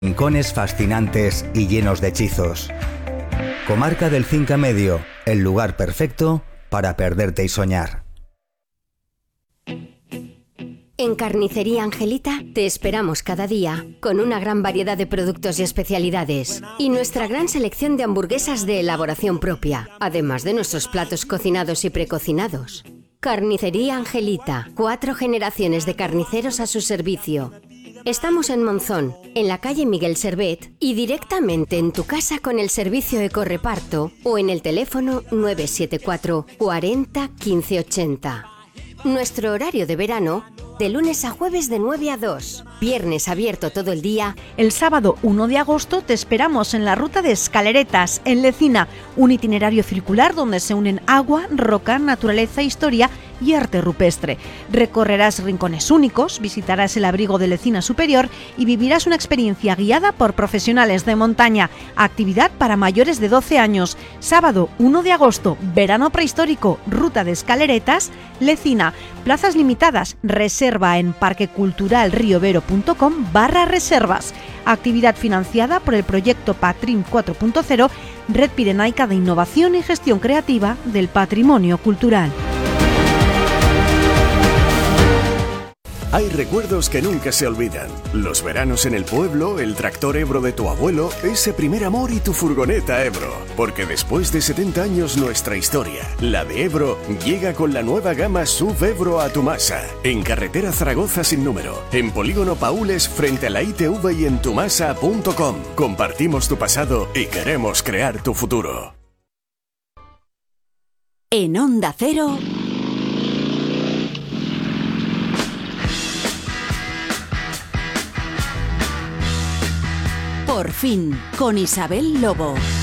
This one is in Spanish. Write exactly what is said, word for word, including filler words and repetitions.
Rincones fascinantes y llenos de hechizos. Comarca del Cinca Medio, el lugar perfecto para perderte y soñar. En Carnicería Angelita te esperamos cada día con una gran variedad de productos y especialidades y nuestra gran selección de hamburguesas de elaboración propia, además de nuestros platos cocinados y precocinados. Carnicería Angelita, cuatro generaciones de carniceros a su servicio. Estamos en Monzón, en la calle Miguel Servet y directamente en tu casa con el servicio Ecoreparto o en el teléfono nueve siete cuatro cuarenta quince ochenta. Nuestro horario de verano, de lunes a jueves de nueve a dos. Viernes abierto todo el día. El sábado uno de agosto te esperamos en la ruta de Escaleretas, en Lecina, un itinerario circular donde se unen agua, roca, naturaleza, historia y arte rupestre. Recorrerás rincones únicos, visitarás el abrigo de Lecina Superior y vivirás una experiencia guiada por profesionales de montaña. Actividad para mayores de doce años. Sábado uno de agosto, verano prehistórico, ruta de Escaleretas, Lecina. Plazas limitadas. Reserva en parqueculturalriovero.com barra reservas. Actividad financiada por el proyecto Patrim cuatro punto cero, Red Pirenaica de Innovación y Gestión Creativa del Patrimonio Cultural. Hay recuerdos que nunca se olvidan. Los veranos en el pueblo, el tractor Ebro de tu abuelo, ese primer amor y tu furgoneta Ebro. Porque después de setenta años nuestra historia, la de Ebro, llega con la nueva gama S U V Ebro a Tumasa. En carretera Zaragoza sin número, en Polígono Paules frente a la I T V y en tumasa punto com. Compartimos tu pasado y queremos crear tu futuro. En Onda Cero... Por fin, con Isabel Lobo.